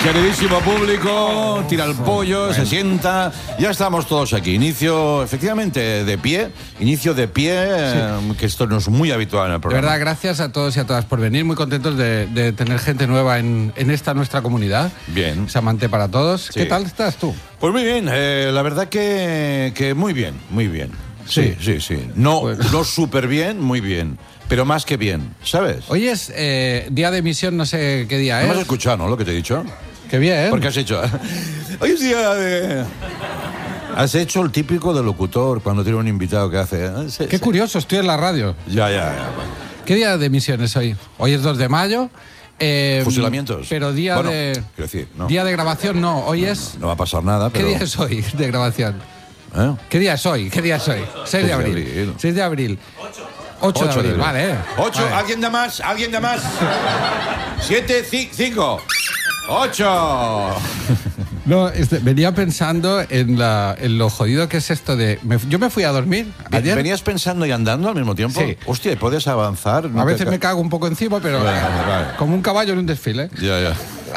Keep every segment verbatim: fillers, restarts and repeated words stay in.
Queridísimo público, tira el pollo, bueno. Se sienta. Ya estamos todos aquí. Inicio, efectivamente, de pie. Inicio de pie, sí. eh, que esto no es muy habitual en el programa. De verdad, gracias a todos y a todas por venir. Muy contentos de, de tener gente nueva en, en esta nuestra comunidad. Bien. Samante para todos. Sí. ¿Qué tal estás tú? Pues muy bien. Eh, la verdad que, que muy bien, muy bien. Sí, sí, sí. sí. No, bueno. no súper bien, muy bien. Pero más que bien, ¿sabes? Hoy es eh, día de emisión, no sé qué día es. ¿No me has escuchado, no, lo que te he dicho? Qué bien. ¿Por qué has hecho? Hoy es día de... Has hecho el típico del locutor cuando tiene un invitado que hace... Sí, qué sí. curioso, estoy en la radio. Ya, ya, ya. ¿Qué día de emisión es hoy? Hoy es dos de mayo. Eh, Fusilamientos. Pero día bueno, de... Quiero decir, no. Día de grabación no, hoy es... No va a pasar nada, pero... ¿Qué día es hoy de grabación? ¿Eh? ¿Qué día es hoy? ¿Qué día es hoy? seis de abril. seis de abril. ocho de abril, vale. Eh. ocho, vale. ¿Alguien da más? ¿Alguien da más? siete, cinco. ocho. No, este, venía pensando en, la, en lo jodido que es esto de... Me, yo me fui a dormir ayer. ¿Venías pensando y andando al mismo tiempo? Sí. Hostia, ¿puedes avanzar? A veces me cago un poco encima, pero vale, vale. Como un caballo en un desfile. Ya, ya.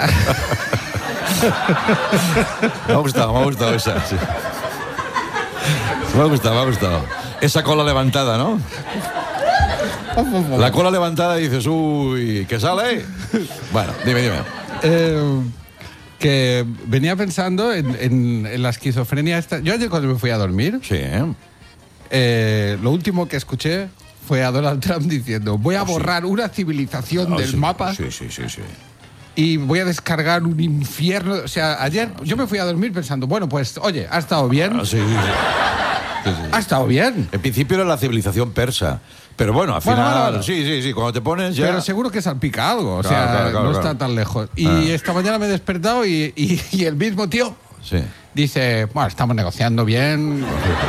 Me ha gustado, me ha gustado esa. Sí. Me ha gustado, me ha gustado. Esa cola levantada, ¿no? La cola levantada y dices, uy, ¿qué sale? Bueno, dime, dime. Eh, que venía pensando en, en, en la esquizofrenia esta. Yo ayer cuando me fui a dormir, sí, ¿eh? Eh, lo último que escuché fue a Donald Trump diciendo: voy a oh, borrar sí. una civilización oh, del sí. mapa. Sí, sí, sí, sí. Y voy a descargar un infierno. O sea, ayer yo me fui a dormir pensando, bueno, pues, oye, ha estado bien. Ah, sí, sí, sí. Sí, sí. Ha estado bien. En principio era la civilización persa. Pero bueno, al final... Bueno, bueno. Sí, sí, sí, cuando te pones ya... Pero seguro que salpica algo, o claro, sea, claro, claro, no claro. está tan lejos. Y ah. esta mañana me he despertado y, y, y el mismo tío sí. dice, bueno, estamos negociando bien...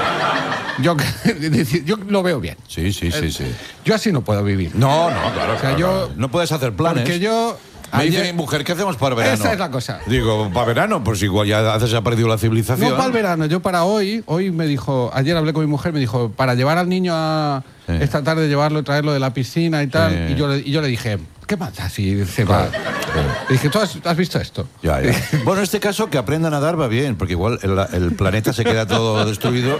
Yo, yo lo veo bien. Sí, sí, sí, sí. Yo así no puedo vivir. No, no, claro. O sea, claro, yo... claro. No puedes hacer planes. Porque yo... Me ayer... dice mi mujer, ¿qué hacemos para verano? Esa es la cosa. Digo, ¿para verano? Pues igual ya haces ha perdido la civilización. No para el verano, yo para hoy, hoy me dijo, ayer hablé con mi mujer, me dijo, para llevar al niño a sí. esta tarde, llevarlo, traerlo de la piscina y tal, sí. y, yo le, y yo le dije, ¿qué pasa si se va? Sí. Le dije, ¿tú has, has visto esto? Ya, ya. Bueno, en este caso que aprenda a nadar va bien, porque igual el, el planeta se queda todo destruido.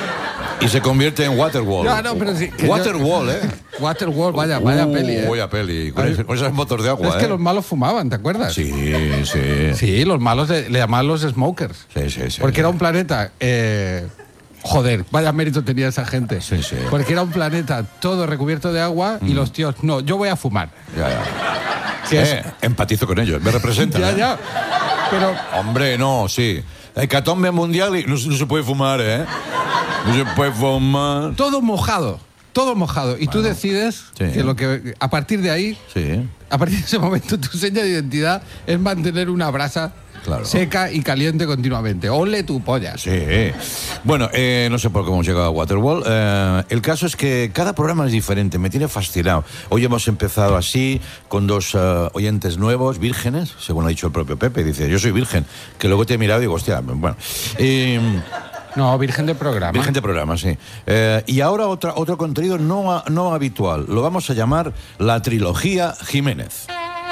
Y se convierte en Waterwall. No, no, pero sí, Waterwall, yo... ¿eh? Waterwall, vaya, vaya uh, peli, ¿eh? Vaya peli, con, ese, con esos motos de agua, Es ¿eh? que los malos fumaban, ¿te acuerdas? Sí, sí. Sí, los malos de, le llamaban los smokers. Sí, sí, sí. Porque sí. era un planeta... Eh, joder, vaya mérito tenía esa gente. Sí, sí. Porque era un planeta todo recubierto de agua mm. y los tíos, no, yo voy a fumar. Ya, ya. Eh, es... Empatizo con ellos, me representan. ya, ¿eh? ya. Pero... Hombre, no, sí. Hecatombe mundial y no, no se puede fumar, ¿eh? No se puede fumar. Todo mojado, todo mojado. Y bueno, tú decides sí. que lo que a partir de ahí, sí. a partir de ese momento, tu seña de identidad es mantener una brasa claro. seca y caliente continuamente. ¡Ole tu polla! Sí. Bueno, eh, no sé por cómo hemos llegado a Waterwall. Eh, el caso es que cada programa es diferente. Me tiene fascinado. Hoy hemos empezado así, con dos uh, oyentes nuevos, vírgenes, según ha dicho el propio Pepe. Dice, yo soy virgen. Que luego te he mirado y digo, hostia, bueno... Eh, No, virgen de programa. Virgen de programa, sí. Eh, y ahora otra, otro contenido no, no habitual. Lo vamos a llamar la trilogía Jiménez.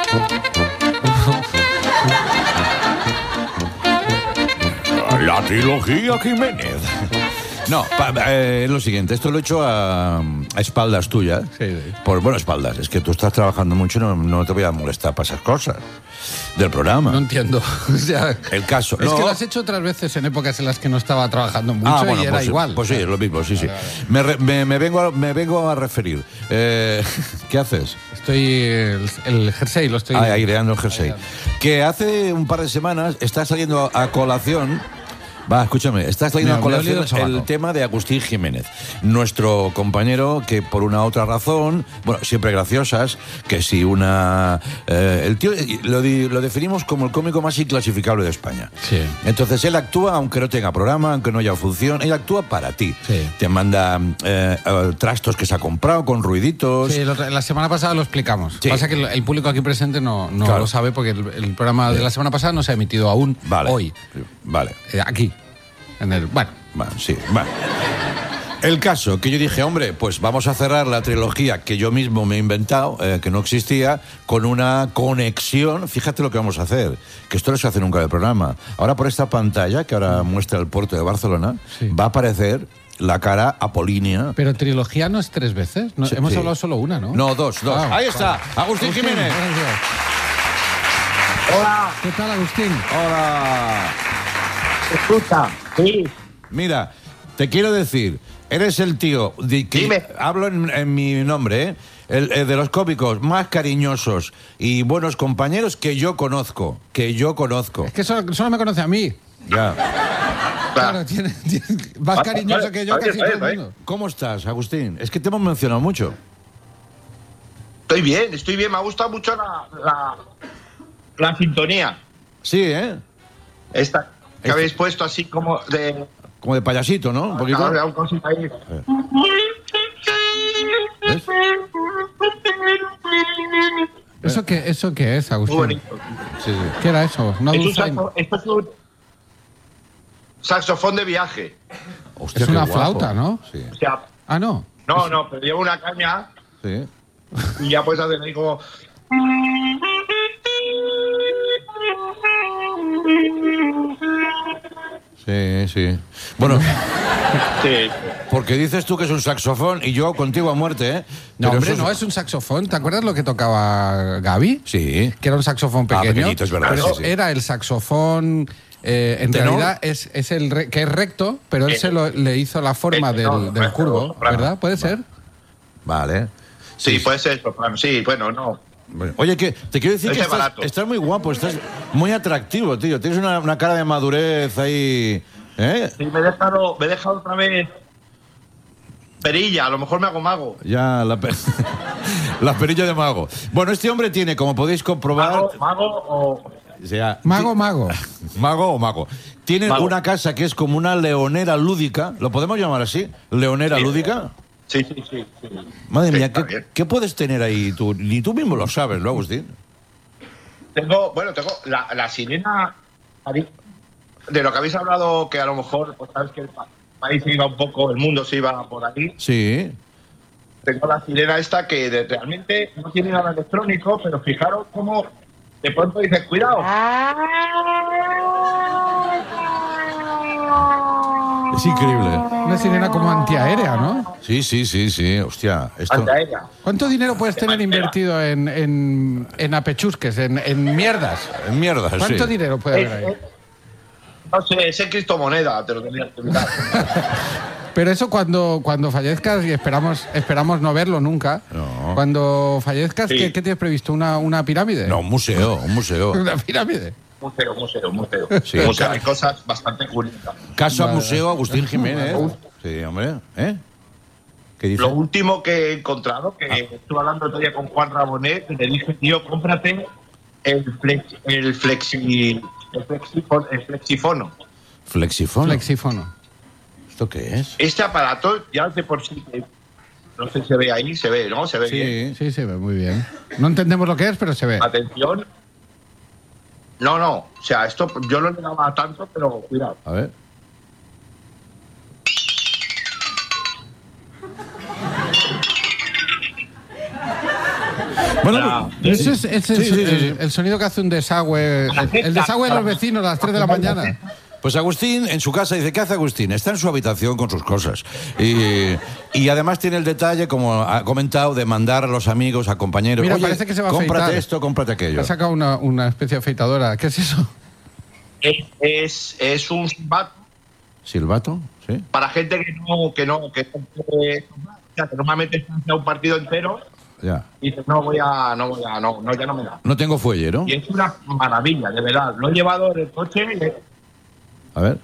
La trilogía Jiménez. No, pa, eh, es lo siguiente, esto lo he hecho a, a espaldas tuyas. Sí, sí. Por, bueno, espaldas, es que tú estás trabajando mucho y no, no te voy a molestar para esas cosas del programa. No entiendo. O sea, el caso. Es no. que lo has hecho otras veces en épocas en las que no estaba trabajando mucho ah, bueno, y era pues, igual. Pues sí, es lo mismo, sí, sí. Me, re, me, me, vengo, a, me vengo a referir. Eh, ¿Qué haces? Estoy el, el jersey, lo estoy... Ah, aireando el jersey. Aireando. Que hace un par de semanas está saliendo a colación... Va, escúchame, estás trayendo a colación el, el tema de Agustín Jiménez, nuestro compañero que por una otra razón, bueno, siempre graciosas, que si una... Eh, el tío lo, di, lo definimos como el cómico más inclasificable de España. Sí. Entonces él actúa, aunque no tenga programa, aunque no haya función, él actúa para ti. Sí. Te manda eh, eh, trastos que se ha comprado con ruiditos. Sí, lo, la semana pasada lo explicamos. Sí. Pasa que el, el público aquí presente no, no claro. lo sabe porque el, el programa de la semana pasada no se ha emitido aún vale. hoy. Vale. Eh, aquí. En el, bueno. Bueno, sí, bueno. El caso, que yo dije, hombre, pues vamos a cerrar la trilogía que yo mismo me he inventado, eh, que no existía, con una conexión. Fíjate lo que vamos a hacer, que esto no se hace nunca en el programa. Ahora por esta pantalla, que ahora muestra el puerto de Barcelona, sí. va a aparecer la cara apolínea. Pero trilogía no es tres veces, no, sí, hemos sí. hablado solo una, ¿no? No, dos, dos. Ah, Ahí está, vale. Agustín, Agustín Jiménez. Hola. ¿Qué tal, Agustín? Hola. Escucha, sí. Mira, te quiero decir, eres el tío, de que Dime. Hablo en, en mi nombre, ¿eh? El, el de los cómicos más cariñosos y buenos compañeros que yo conozco, que yo conozco. Es que solo, solo me conoce a mí. Ya. Claro, tiene, tiene, más Vale, cariñoso vale, que yo vale, casi vale, todo el mundo. ¿Cómo estás, Agustín? Es que te hemos mencionado mucho. Estoy bien, estoy bien. Me ha gustado mucho la, la, la sintonía. Sí, ¿eh? Esta que Este. habéis puesto así como de... Como de payasito, ¿no? Un poquito. Ahora, un cosita ahí. ¿Ves? ¿Eso qué, ¿Eso qué es, Muy Agustín? bonito. Sí, sí. ¿Qué era eso? ¿Una Es un dulzaina? saxo- esto es un saxofón de viaje. Hostia, Es qué una guapo. flauta, ¿no? Sí, O sea, Ah, no. no, no, pero lleva una caña sí. y ya puedes hacer ahí como... Sí, sí. Bueno, Sí. porque dices tú que es un saxofón y yo contigo a muerte, ¿eh? No, Pero hombre, eso no, es un saxofón. ¿Te acuerdas lo que tocaba Gaby? Sí. Que era un saxofón Ah, pequeño. pequeñito, es verdad, Pero sí, sí. era el saxofón... eh, en ¿Tenor? realidad es, es el re- que es recto, pero él Eh, se lo, le hizo la forma eh, del, no, del no, curvo, no, ¿verdad? ¿Puede ser? Vale. Sí, puede ser soprano. Sí, bueno, no. Bueno, oye, que te quiero decir Ese que estás, barato. estás muy guapo, estás muy atractivo, tío. Tienes una, una cara de madurez ahí, ¿eh? Sí, me he dejado, me he dejado otra vez perilla. A lo mejor me hago mago. Ya, la, pe- la perilla de mago. Bueno, este hombre tiene, como podéis comprobar... Mago, mago o... o sea, Mago, mago. ¿Mago o mago? Tiene Mago. una casa que es como una leonera lúdica. ¿Lo podemos llamar así? ¿Leonera Sí. lúdica? Sí, sí, sí. sí. Madre Sí, mía, está ¿qué, bien. ¿qué puedes tener ahí tú? Ni tú mismo lo sabes, ¿no, Agustín? Tengo, bueno, tengo la, la sirena de lo que habéis hablado, que a lo mejor, pues sabes que el pa- país se iba un poco, el mundo se iba por ahí. Sí. Tengo la sirena esta que de- realmente no tiene nada electrónico, pero fijaros cómo de pronto dices, cuidado. Es increíble. Una sirena como antiaérea, ¿no? Sí, sí, sí, sí. Hostia, esto... Antiaérea. ¿Cuánto dinero puedes tener invertido en, en, en apechusques, en, en mierdas? Mierda, ¿Cuánto sí. dinero puede Es- haber ahí? es- no sé, ese criptomoneda, te lo tendrías que mirar. Pero eso cuando, cuando fallezcas, y esperamos, esperamos no verlo nunca, No. cuando fallezcas, Sí. ¿qué, qué tienes previsto? ¿Una, una pirámide? No, un museo, un museo. ¿Una pirámide? Museo, museo, museo. Sí. Museo, hay cosas bastante curiosas. Casa Vale. Museo Agustín Jiménez. Sí, hombre. ¿Eh? ¿Qué dice? Lo último que he encontrado, que estuve hablando el otro día con Juan Rabonet, que le dije, tío, cómprate el, flex, el, flexi, el, flexifon- el flexifono. Flexifono. Flexífono. ¿Esto qué es? Este aparato, ya de por sí, que no sé si se ve ahí, se ve, ¿no? Se ve bien. Sí. Sí, se ve muy bien. No entendemos lo que es, pero se ve. Atención. No, no, o sea, esto yo no le daba tanto, pero cuidado. A ver. Bueno, Ese es, ese es Sí, sí, sí, el, sí. el sonido que hace un desagüe. El, el desagüe de los vecinos a las tres de la mañana. pues Agustín en su casa dice, ¿qué hace Agustín? Está en su habitación con sus cosas. Y, y además tiene el detalle, como ha comentado, de mandar a los amigos, a compañeros. Mira, Oye, parece que se va a cómprate afeitar. esto, cómprate aquello. Ha sacado una, una especie de afeitadora. ¿Qué es eso? Es, es, es un silbato ¿Silbato? Sí. para gente que no, que no, que, que, o sea, que normalmente está un partido entero Ya. y dices, no voy a, no voy a, no, no, ya no me da. No tengo fuelle, ¿no? Y es una maravilla, de verdad. Lo he llevado en el coche y es A ver.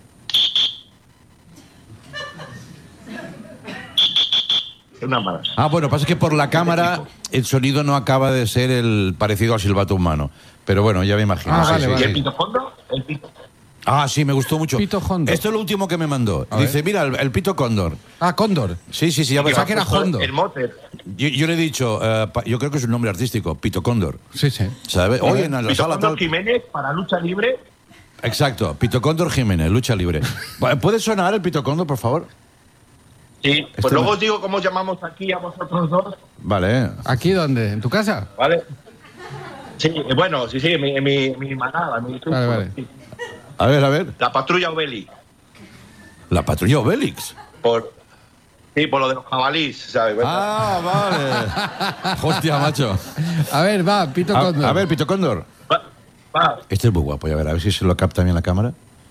una maravilla. Ah, bueno, pasa que por la cámara el sonido no acaba de ser el parecido al silbato humano. Pero bueno, ya me imagino. Ah, sí, vale, sí, vale. Y sí. el pitofondo, el pito. Ah, sí, me gustó mucho. Pito Hondo. Esto es lo último que me mandó. A Dice, ver. mira, el, el pito cóndor. Ah, Cóndor. Sí, sí, sí. Ya O sea, ves. que era Hondo. El mote. Yo, yo le he dicho, eh, pa- yo creo que es un nombre artístico, Pito Cóndor. Sí, sí. ¿Sabes? Oye, en la sala Pitofondo tal. Jiménez para lucha libre. Exacto, Pito Cóndor Jiménez, lucha libre. ¿Puede sonar el Pito Cóndor, por favor? Sí, pues Este luego me... os digo cómo os llamamos aquí a vosotros dos. Vale. ¿Aquí dónde? ¿En tu casa? Vale. Sí, bueno, sí, sí, mi, mi, mi manada, mi truco, Vale, vale. sí. A ver, a ver. La patrulla Obelix. La patrulla Obelix. Por, sí, por lo de los jabalís, ¿sabes? Ah, vale. Hostia, macho. A ver, va, Pito Cóndor. A, a ver, Pito Cóndor. Va, va. Este es muy guapo, ya ver, a ver si se lo capta bien la cámara.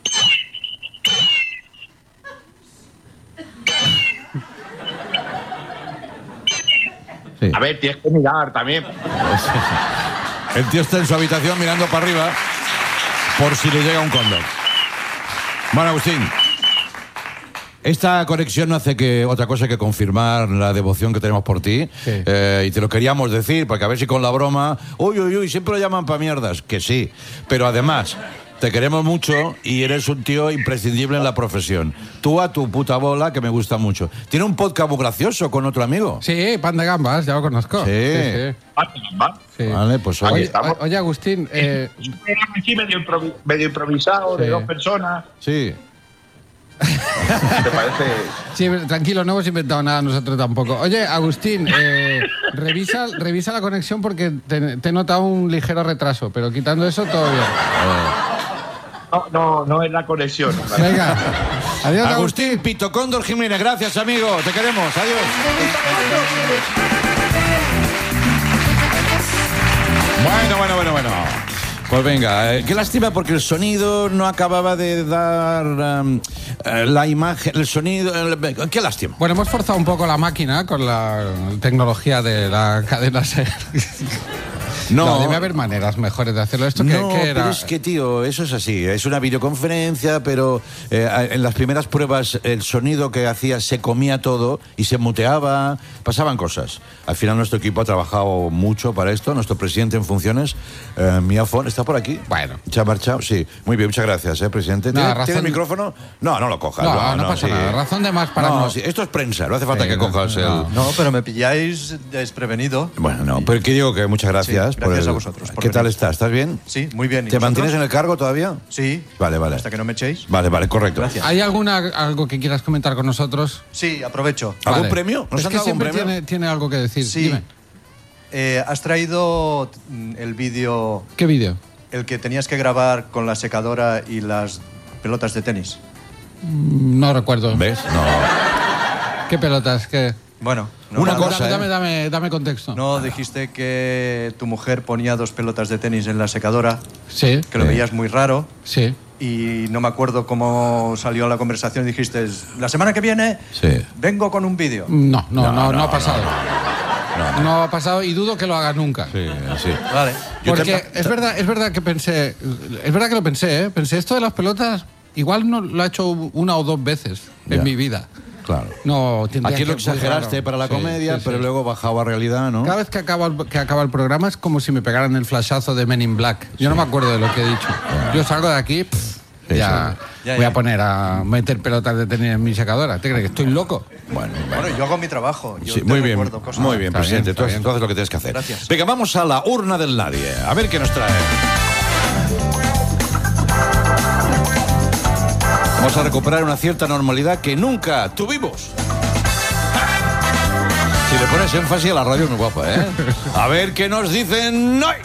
Sí. A ver, tienes que mirar también. El tío está en su habitación mirando para arriba por si le llega un cóndor. Bueno, Agustín, esta conexión no hace que otra cosa que confirmar la devoción que tenemos por ti. Sí. Eh, y te lo queríamos decir, porque a ver si con la broma... Uy, uy, uy, siempre lo llaman pa' mierdas. Que sí, pero además... Te queremos mucho y eres un tío imprescindible en la profesión. Tú a tu puta bola, que me gusta mucho. Tiene un podcast muy gracioso con otro amigo. Sí, Pan de Gambas, ya lo conozco. Sí. sí, Va, va. sí. Vale, pues Aquí oye. estamos. Oye, Agustín, eh, Es un programa así medio, improvi- medio improvisado, Sí. de dos personas. Sí. ¿Te parece? sí, tranquilo, no hemos inventado nada nosotros tampoco. Oye, Agustín, eh, revisa, revisa la conexión porque te, te he notado un ligero retraso, pero quitando eso, todo bien. No, no, no es la conexión. Venga, adiós, Agustín. Agustín Pito Cóndor Jiménez, gracias, amigo. Te queremos. Adiós. Bueno, bueno, bueno, bueno. Pues venga, eh, qué lástima porque el sonido no acababa de dar um, eh, la imagen, el sonido. eh, qué lástima. Bueno, hemos forzado un poco la máquina con la tecnología de la cadena SER. No, debe haber maneras mejores de hacerlo. ¿Esto qué, no, qué era? pero es que, tío, eso es así. Es una videoconferencia, pero eh, en las primeras pruebas el sonido que hacía se comía todo y se muteaba, pasaban cosas. Al final nuestro equipo ha trabajado mucho para esto. Nuestro presidente en funciones, eh, Miafón, ¿está por aquí? Bueno. ¿Se ha marchado? Sí. Muy bien, muchas gracias, eh, presidente. ¿Tiene, No, razón- ¿tiene micrófono? No, no lo cojas. No, no pasa nada. Razón de más para no. no- Sí, esto es prensa, no hace falta Sí, que no, cojas no. el... No, pero me pilláis desprevenido. Bueno, no, pero que digo que muchas gracias. Sí, por gracias el- a vosotros por ¿Qué tal venir. estás? ¿Estás bien? Sí, muy bien. ¿Y ¿Te vosotros? mantienes en el cargo todavía? Sí. Vale, vale. Hasta que no me echéis. Vale, vale, correcto. Gracias. ¿Hay alguna algo que quieras comentar con nosotros? Sí, aprovecho. ¿Algún Vale. premio? ¿Nos Es han que dado algún siempre premio? tiene, tiene algo que decir. Sí. Dime. Eh, has traído mm, el vídeo, ¿Qué vídeo? el que tenías que grabar con la secadora y las pelotas de tenis. Mm, No recuerdo. ¿Ves? No. ¿Qué pelotas? ¿Qué? Bueno, no, Una nada. cosa, Dame, ¿eh? dame, dame, dame contexto. No, dijiste que tu mujer ponía dos pelotas de tenis en la secadora, Sí, que lo Sí. veías muy raro. sí. Y no me acuerdo cómo salió la conversación. Dijiste, la semana que viene Sí. vengo con un vídeo. No, no, no, no, no, ha pasado. no, No, ha pasado y dudo que lo haga nunca. Sí, sí. Vale. Yo Porque te- es verdad, es verdad que pensé, es verdad que lo pensé, ¿eh? Pensé esto de las pelotas, igual no lo he hecho una o dos veces en Ya. mi vida. Claro. No, tendría Aquí lo que- muy exageraste raro. para la Sí, comedia, sí, pero sí. luego bajaba a realidad, ¿no? Cada vez que acaba, el, que acaba el programa es como si me pegaran el flashazo de Men in Black. Yo no me acuerdo de lo que he dicho. Yo salgo de aquí, pff, Sí, ya, Ya, voy ya. a poner a meter pelotas de tenis en mi secadora. ¿Te crees que estoy loco? Bueno, bueno. Bueno, yo hago mi trabajo. Yo Sí, te muy bien, recuerdo cosas. muy bien, Está presidente. bien, Tú, está haces- bien. tú haces lo que tienes que hacer. Gracias. Venga, vamos a la urna del nadie. A ver qué nos trae. Vamos a recuperar una cierta normalidad que nunca tuvimos. Si le pones énfasis a la radio es muy guapa, ¿eh? A ver qué nos dicen hoy.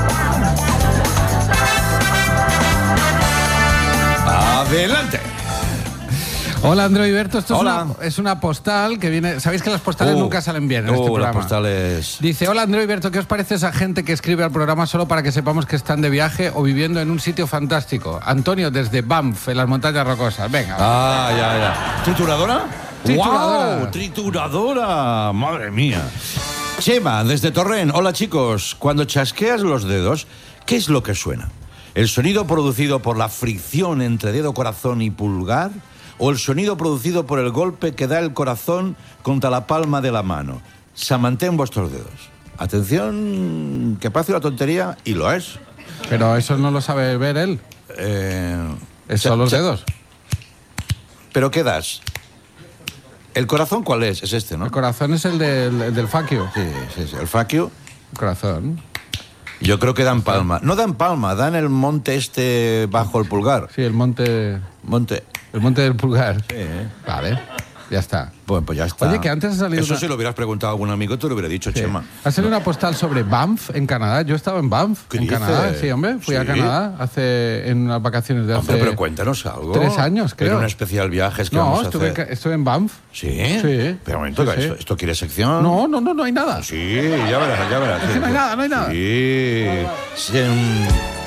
Adelante. Hola, Andreu Iberto. Esto Hola. Es, una, es una postal que viene... Sabéis que las postales Uh, nunca salen bien en uh, este las programa. postales. Dice, hola Andreu Iberto, ¿qué os parece esa gente que escribe al programa solo para que sepamos que están de viaje o viviendo en un sitio fantástico? Antonio, desde Banff, en las montañas rocosas. Venga. Ah, ya, ya. ¿Trituradora? Trituradora. ¡Wow! ¡Trituradora! ¡Madre mía! Chema, desde Torrent. Hola, chicos. Cuando chasqueas los dedos, ¿qué es lo que suena? ¿El sonido producido por la fricción entre dedo, corazón y pulgar? ¿O el sonido producido por el golpe que da el corazón contra la palma de la mano? Samantén vuestros dedos. Atención, que parece una tontería, y lo es. Pero eso no lo sabe ver él. Eh, Es cha- son los cha- dedos. ¿Pero qué das? ¿El corazón cuál es? Es este, ¿no? El corazón es el del, el del faquio. Sí, sí, sí. El faquio. El corazón. Yo creo que dan palma. No dan palma, dan el monte este bajo el pulgar. Sí, el monte... Monte. El monte del pulgar. Sí, ¿eh? Vale. Ya está. Pues, pues ya está. Oye, que antes ha salido Eso una... si lo hubieras preguntado a algún amigo, te lo hubiera dicho, Sí. Chema. Ha salido una postal sobre Banff, en Canadá. Yo he estado en Banff, ¿Qué en dices? Canadá. Sí, hombre. Fui ¿Sí? a Canadá hace, en unas vacaciones de hace... Hombre, pero cuéntanos algo. tres años, creo. En un especial viajes que No, vamos a estuve, hacer. en- estuve en Banff. ¿Sí? Sí. Pero un momento, Sí, que sí. esto, ¿esto quiere sección? No, no, no, no hay nada. Sí, ya verás, ya verás. Es que no hay nada, no hay nada. Sí. Sí, en...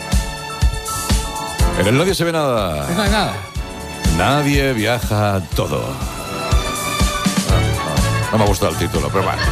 en el Nadie se ve nada. No hay nada. Nadie viaja todo. No me ha gustado el título, pero bueno.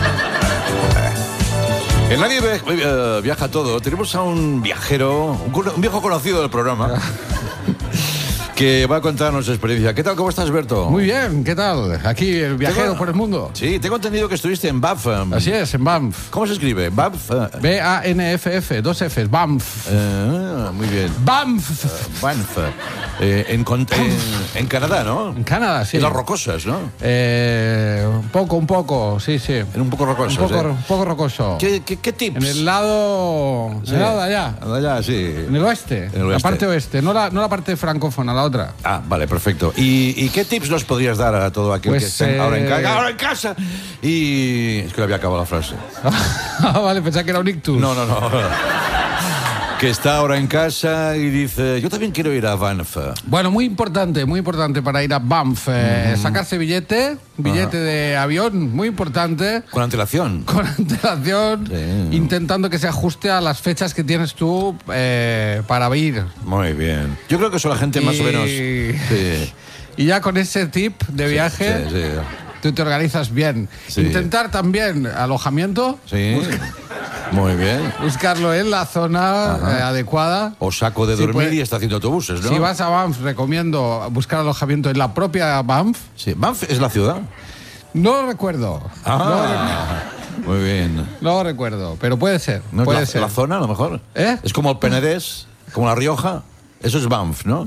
En Nadie ve- eh, viaja todo. Tenemos a un viajero, un, cono- un viejo conocido del programa, que va a contarnos su experiencia. ¿Qué tal? ¿Cómo estás, Berto? Muy bien, ¿qué tal? Aquí, el viajero Tengo- por el mundo. Sí, tengo entendido que estuviste en Banff. em, Así es, en Banff. ¿Cómo se escribe? Banff. eh, B A N F F, dos Fs, Banff. eh, muy bien. Banff. Banff. Eh, en, con- en, en Canadá, ¿no? En Canadá, sí. En las rocosas, ¿no? Eh, un poco, un poco, sí, sí. En un poco rocosas. Un poco, ¿eh? un poco rocoso. ¿Qué, qué, qué tips? En el lado, en Sí. el lado de allá. De allá, sí. En el oeste. En el La oeste. parte oeste, no la, no la parte francófona, la otra. Ah, vale, perfecto. ¿Y, y qué tips nos podrías dar a todo aquel Pues, que esté eh, ahora, en ca- ahora en casa? Y... Es que le había acabado la frase. Ah, vale, pensaba que era un ictus. No, no, no. Que está ahora en casa y dice, yo también quiero ir a Banff. Bueno, muy importante, muy importante para ir a Banff. Eh, Sacarse billete, billete de avión, muy importante. Con antelación. Con antelación, Sí. intentando que se ajuste a las fechas que tienes tú eh, para ir. Muy bien. Yo creo que eso la gente más o Y- menos... Sí. Y ya con ese tip de viaje, Sí, sí. tú te organizas bien. Sí. Intentar también alojamiento, Sí. Muy bien. buscarlo en la zona Ajá. eh, adecuada. O saco de Sí, dormir puede- y está haciendo autobuses, ¿no? Si vas a Banff, recomiendo buscar alojamiento en la propia Banff. Sí. ¿Banff es la ciudad? No lo recuerdo. Ah, muy bien. No, no lo recuerdo, pero puede ser. ¿No es puede la, ser. la zona, a lo mejor? ¿Eh? Es como el Penedés, como la Rioja. Eso es Banff, ¿no?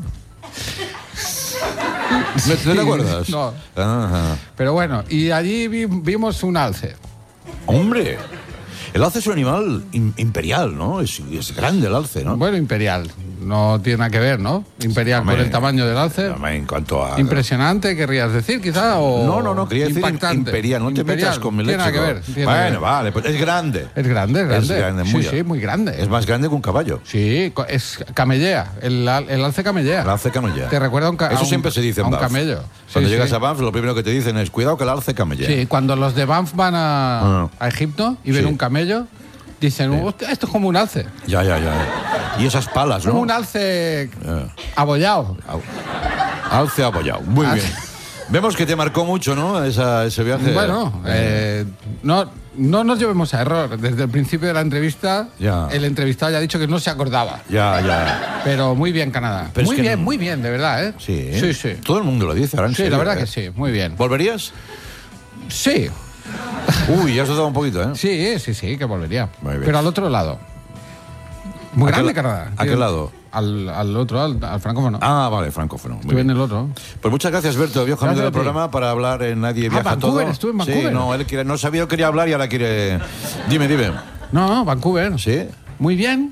¿No, ¿no te acuerdas? No. Ajá. Pero bueno, y allí vi- vimos un alce. Hombre, el alce es un animal im- imperial, ¿no? Es, es grande el alce, ¿no? Bueno, imperial. No tiene nada que ver, ¿no? Imperial Hombre, con el tamaño del alce. En cuanto a... Impresionante, querrías decir, quizá, o No, no, no, quería decir impactante. imperial. No te Imperial. metas con mi Tiene nada que léxico. ver. tiene nada que Bueno, ver. vale, pues es grande. Es grande, es grande. Es grande, sí, muy sí, muy grande. Es más grande que un caballo. Sí, co- es camellea. El, al- el alce camellea. El alce camellea. Te recuerda a un, ca- Eso a un- siempre se dice a en un Banff. camello. Cuando Sí, llegas sí. a Banff, lo primero que te dicen es cuidado que el alce camellea. Sí, cuando los de Banff van a, Ah. a Egipto y ven Sí. un camello, dicen, "Hostia, esto es como un alce. Ya, ya, ya. Y esas palas, ¿no? Como un alce Eh, abollado. au- alce abollado. Muy Alce. bien. Vemos que te marcó mucho, ¿no? Esa- ese viaje. Bueno, eh, no, no nos llevemos a error. Desde el principio de la entrevista, Ya. el entrevistado ya ha dicho que no se acordaba. Ya, ya. Pero muy bien, Canadá. Pero es muy que bien, no- muy bien, de verdad, ¿eh? Sí. Sí, sí. Todo el mundo lo dice ahora en Sí, serio, la verdad ¿eh? que sí, muy bien. ¿Volverías? Sí, Uy, ya has dudado un poquito, ¿eh? sí, sí, sí, que volvería. Muy bien. Pero al otro lado. Muy ¿A qué grande, la- Canadá. a qué Tiene- lado? Al, al otro, al, al francófono. Ah, vale, francófono. Muy Estuve en bien. el otro. Pues muchas gracias, Berto, viejo amigo Gracias del a ti. programa, para hablar en Nadie Ah, Viaja Vancouver, Todo. estuve en Sí, Vancouver. no, él quiere, no sabía que quería hablar y ahora quiere... Dime, dime. No, no, Vancouver. ¿Sí? Muy bien.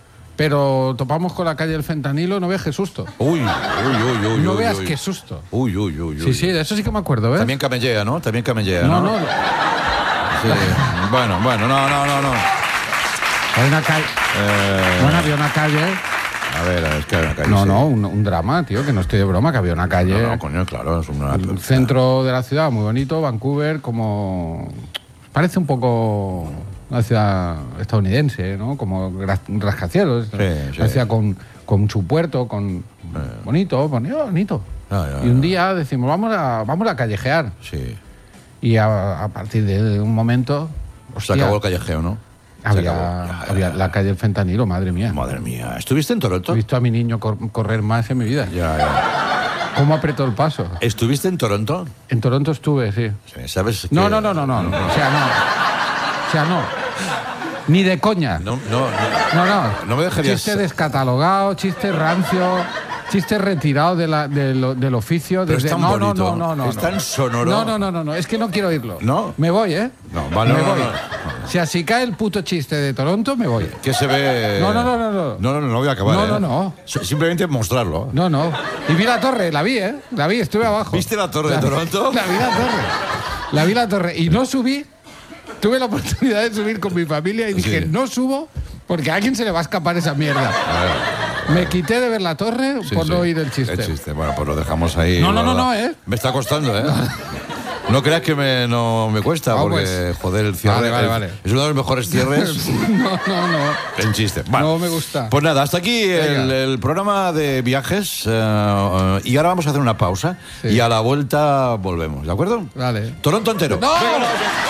Pero topamos con la calle del fentanilo, no veas qué susto. Uy, uy, uy, uy. No uy, veas uy. qué susto. Uy, uy, uy, uy. Sí, sí, de eso sí que me acuerdo, ¿ves? También camellea, ¿no? También camellea, No, ¿no? no. Sí. Bueno, bueno, no, no, no, no. Hay una calle. Eh, Bueno, había una calle. a ver, es que hay una calle. No, sí. no, un, un drama, tío, que no estoy de broma, que había una calle. No, no, coño, claro, es una... El centro de la ciudad, muy bonito, Vancouver, como. Parece un poco una ciudad estadounidense, ¿no? Como gra- rascacielos. Sí, sí. Una ciudad con, con su puerto, con. Bonito, bonito, bonito. Ah, ya, Y un ya. día decimos, vamos a, vamos a callejear. Sí. Y a, a partir de un momento. Se hostia, acabó el callejeo, ¿no? Se había, acabó. Ya, ya, había ya. la calle del fentanilo, madre mía. Madre mía. ¿Estuviste en Toronto? He visto a mi niño cor- correr más en mi vida. Ya, ya. ¿Cómo apretó el paso? ¿Estuviste en Toronto? En Toronto estuve, sí. Sí, ¿sabes? No, que- no, no, no, no. O sea, no. O sea, no. Ni de coña. No, no, no. No, no. No me dejarías- Chiste descatalogado, chiste rancio, chiste retirado de la- de lo- del oficio. Pero es desde- tan no, bonito, no, no, no, no. es tan sonoro. No, no, no, no, no. Es que no quiero oírlo. ¿No? Me voy, ¿eh? No, vale, Me no, voy. no, no. Si así cae el puto chiste de Toronto, me voy. ¿Qué se ve? No, no, no, no. No, no, no, no voy a acabar. No, ¿eh? no, no. Simplemente mostrarlo. No, no. Y vi la torre, la vi, ¿eh? La vi, estuve abajo. ¿Viste la torre la, de Toronto? La vi la torre. La vi la torre. Y no subí. Tuve la oportunidad de subir con mi familia y dije, sí. no subo porque a alguien se le va a escapar esa mierda. Me quité de ver la torre sí, por sí. no oír el chiste. El chiste. Bueno, pues lo dejamos ahí. No, no, no, no, ¿eh? Me está costando, ¿eh? No creas que me, no me cuesta, no, porque, pues, joder, el cierre vale, vale, el, vale. es uno de los mejores cierres. no, no, no. En chiste. Bueno, no me gusta. Pues nada, hasta aquí el, el programa de viajes. Uh, y ahora vamos a hacer una pausa. Sí. Y a la vuelta volvemos, ¿de acuerdo? Vale. Toronto entero. ¡No! ¡No!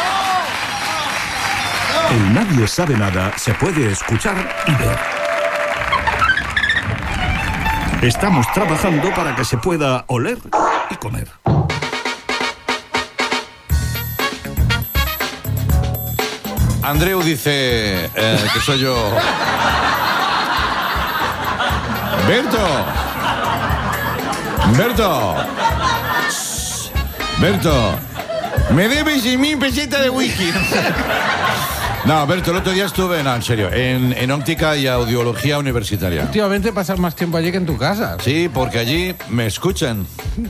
El Nadie Sabe Nada se puede escuchar y ver. Estamos trabajando para que se pueda oler y comer. Andreu dice eh, que soy yo. Berto. Berto. Berto. Me debes cien mil pesetas de whisky. No, Berto, el otro día estuve, no, en serio, en, en óptica y audiología universitaria. Últimamente pasas más tiempo allí que en tu casa. Sí, porque allí me escuchan.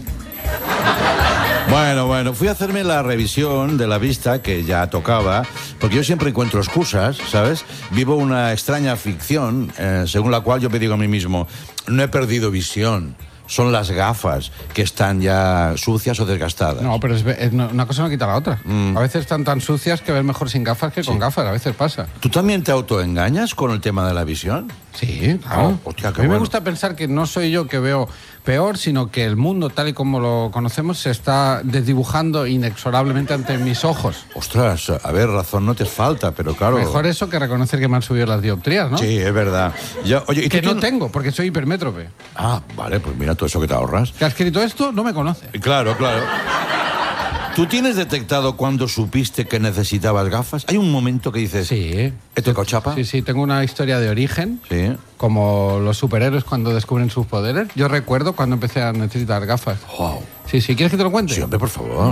Bueno, bueno, fui a hacerme la revisión de la vista que ya tocaba, porque yo siempre encuentro excusas, ¿sabes? Vivo una extraña ficción, eh, según la cual yo me digo a mí mismo, no he perdido visión. Son las gafas que están ya sucias o desgastadas. No, pero es, es, una cosa no quita la otra. Mm. A veces están tan sucias que ves mejor sin gafas que sí. con gafas. A veces pasa. ¿Tú también te autoengañas con el tema de la visión? Sí, claro. Oh, hostia, a mí bueno. me gusta pensar que no soy yo que veo peor, sino que el mundo, tal y como lo conocemos, se está desdibujando inexorablemente ante mis ojos. Ostras, a ver, razón no te falta, pero claro... Mejor eso que reconocer que me han subido las dioptrías, ¿no? Sí, es verdad. Ya, oye, ¿y que no tienes... tengo, porque soy hipermétrope. Ah, vale, pues mira todo eso que te ahorras. Que ha escrito esto no me conoce. Claro, claro. ¿Tú tienes detectado cuando supiste que necesitabas gafas? ¿Hay un momento que dices... Sí. ¿He tocado chapa? Sí, sí, tengo una historia de origen. Sí. Como los superhéroes cuando descubren sus poderes. Yo recuerdo cuando empecé a necesitar gafas. Wow. Sí, sí, ¿quieres que te lo cuente? Sí, hombre, por favor.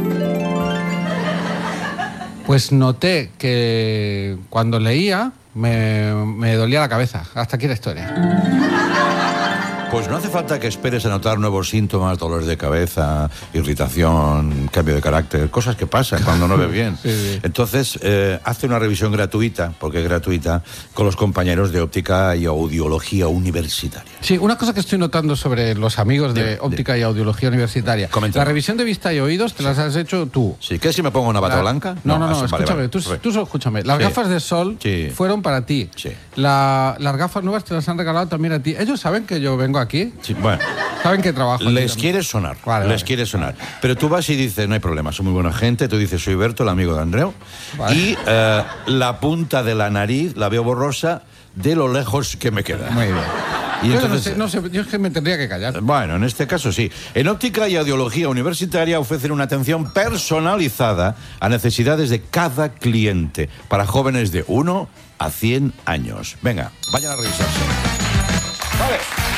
Pues noté que cuando leía me, me dolía la cabeza. Hasta aquí la historia. Pues no hace falta que esperes a notar nuevos síntomas, dolores de cabeza, irritación, cambio de carácter, cosas que pasan cuando no ves bien. Sí, sí. Entonces, eh, hazte una revisión gratuita, porque es gratuita, con los compañeros de óptica y audiología universitaria. Sí, una cosa que estoy notando sobre los amigos de, de óptica de... y audiología universitaria. Coméntame. La revisión de vista y oídos te las has hecho tú. Sí, ¿qué si me pongo una bata La... blanca? No, no, no, no escúchame, vale, vale. Tú, tú solo escúchame. Las sí. gafas de sol sí. fueron para ti. Sí. La, las gafas nuevas te las han regalado también a ti. Ellos saben que yo vengo aquí. Sí, bueno. Saben que trabajo. Les quiere sonar, vale, les vale. quiere sonar. Pero tú vas y dices, no hay problema, soy muy buena gente. Tú dices, soy Berto, el amigo de Andreu. Vale. Y eh, la punta de la nariz la veo borrosa de lo lejos que me queda. Muy bien. Y yo entonces, no sé, no sé, yo es que me tendría que callar. Bueno, en este caso sí. En óptica y audiología universitaria ofrecen una atención personalizada a necesidades de cada cliente para jóvenes de uno a cien años. Venga, vayan a revisarse. Vale.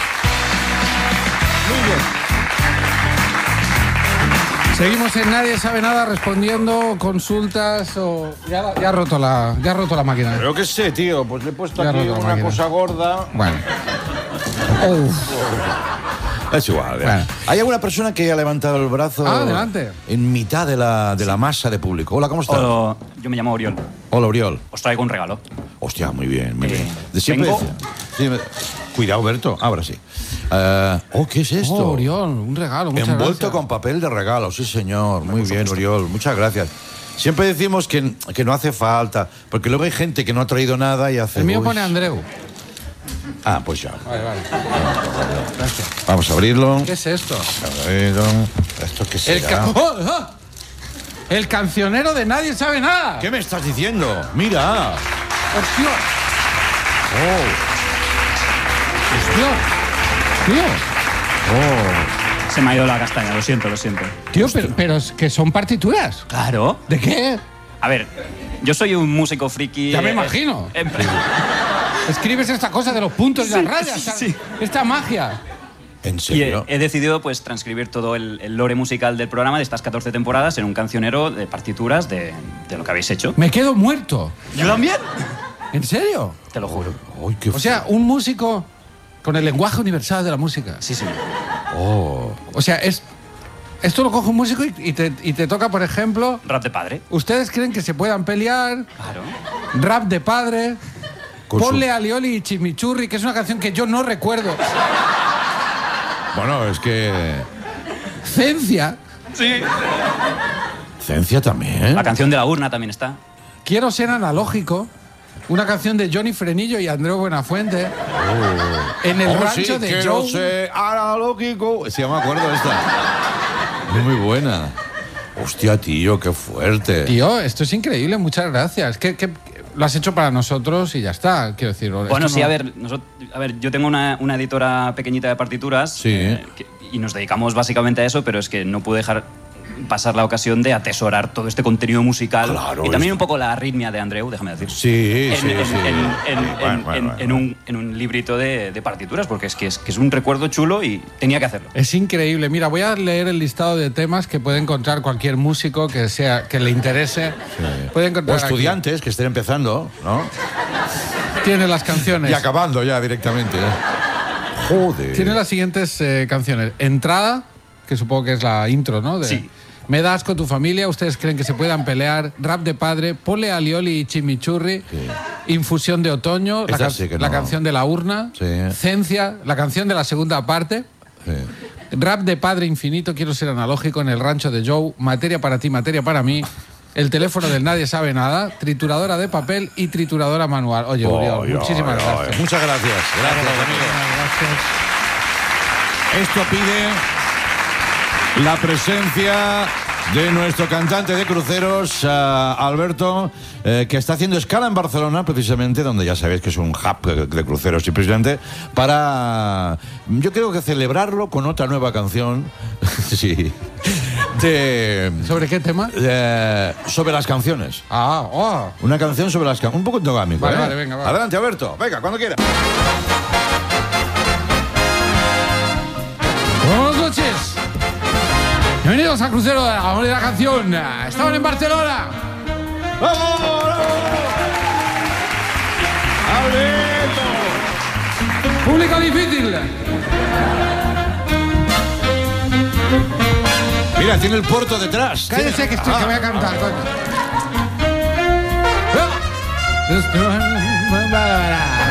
Muy bien. Seguimos en Nadie Sabe Nada respondiendo consultas o... Ya, ya ha roto la, ya ha roto la máquina. Pero qué sé, tío, pues le he puesto ya aquí una máquina. Cosa gorda. Bueno. Oh. Es igual. Bueno. ¿Hay alguna persona que haya levantado el brazo ah, adelante. en mitad de la, de la masa de público? Hola, ¿cómo estás? Hola, yo me llamo Oriol. Hola, Oriol. Os traigo un regalo. Hostia, muy bien, muy eh, bien. De siempre tengo... sí, me... Cuidado, Berto. Ahora sí. Uh, oh, ¿qué es esto? Oh, Oriol, un regalo, muchas Envuelto gracias. con papel de regalo, sí, señor. Muy bien, Oriol. Muchas gracias. Siempre decimos que, que no hace falta, porque luego hay gente que no ha traído nada y hace... El mío uy. pone Andreu. Ah, pues ya. Vale, vale. Gracias. Vamos a abrirlo. ¿Qué es esto? ¿Esto qué El, será? ca oh, oh. El cancionero de Nadie Sabe Nada. ¿Qué me estás diciendo? Mira. Hostia. Oh. Hostia. Tío. Oh. Se me ha ido la castaña, lo siento, lo siento. Tío, pero, pero es que son partituras. Claro. ¿De qué? A ver, yo soy un músico friki... Ya me eh, imagino. Eh, Escribes esta cosa de los puntos y Sí, las rayas. sí, sí. Esta magia. ¿En serio? Y he, he decidido pues transcribir todo el, el lore musical del programa de estas catorce temporadas en un cancionero de partituras de, de lo que habéis hecho. Me quedo muerto. ¿Yo también? ¿En serio? Te lo juro. Ay, qué O sea, un músico con el lenguaje universal de la música. Sí, señor. Oh. O sea, es, esto lo coge un músico y, y, te, y te toca, por ejemplo... Rap de padre. ¿Ustedes creen que se puedan pelear? Claro. Rap de padre. Con su- Ponle alioli y chimichurri, que es una canción que yo no recuerdo. Bueno, es que... Cencia. Sí. Cencia también. La canción de la urna también está. Quiero ser analógico. Una canción de Johnny Frenillo y Andreu Buenafuente. En el Oh, rancho sí, de quiero Joe. ser analógico. Sí, me acuerdo de esta. Muy buena. Hostia, tío, qué fuerte. Tío, esto es increíble, muchas gracias. ¿Qué, qué- lo has hecho para nosotros y ya está, quiero decir. Bueno, esto sí, no- a ver, nosotros, a ver, yo tengo una, una editora pequeñita de partituras Sí. eh, que- y nos dedicamos básicamente a eso, pero es que no pude dejar pasar la ocasión de atesorar todo este contenido musical Claro, y también es- un poco la arritmia de Andreu, déjame decir. Sí, en, sí, en- sí. en- en- Bueno, en- bueno, en- bueno, en un, en un librito de, de partituras, porque es que es, que es un recuerdo chulo y tenía que hacerlo. Es increíble. Mira, voy a leer el listado de temas que puede encontrar cualquier músico que sea que le interese. Puede O encontrar aquí. estudiantes que estén empezando, ¿no? Tiene las canciones. Y acabando ya directamente. ¿eh? Joder. Tiene las siguientes eh, canciones. Entrada, que supongo que es la intro, ¿no? De, Sí. Me das con tu familia, ustedes creen que se puedan pelear. Rap de padre, Ponle alioli y chimichurri. Infusión de otoño, la, Esa can- sí que la no. canción de la urna. Sí. Cencia, la canción de la segunda parte. Sí. Rap de padre infinito, quiero ser analógico en el rancho de Joe. Materia para ti, materia para mí. El teléfono del nadie sabe nada. Trituradora de papel y trituradora manual. Oye, Uriol, Oy, muchísimas oy, gracias. oy. Muchas gracias. Gracias, amigo. Gracias. Esto pide la presencia de nuestro cantante de cruceros, uh, Alberto, eh, que está haciendo escala en Barcelona, precisamente, donde ya sabéis que es un hub de, de cruceros, y precisamente para, yo creo que celebrarlo con otra nueva canción, sí, de, ¿Sobre qué tema? de- sobre las canciones. Ah, oh. Una canción sobre las canciones, un poco endogámico. Vale, ¿eh? vale, venga, va. Adelante, Alberto, venga, cuando quiera. Buenas noches. Bienvenidos a Crucero de la Amor y la Canción. Estaban en Barcelona. ¡Vamos! ¡Alberto! Público difícil. Mira, tiene el puerto detrás. Cállese que, estoy, que voy a cantar, coño.